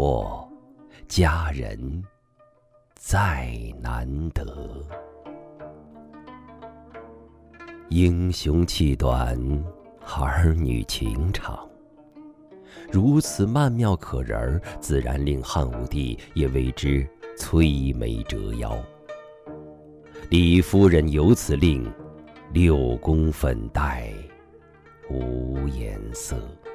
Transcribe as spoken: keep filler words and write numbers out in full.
国，佳人再难得。英雄气短，儿女情长。如此曼妙可人儿，自然令汉武帝也为之摧眉折腰。李夫人由此令，六宫粉黛无颜色。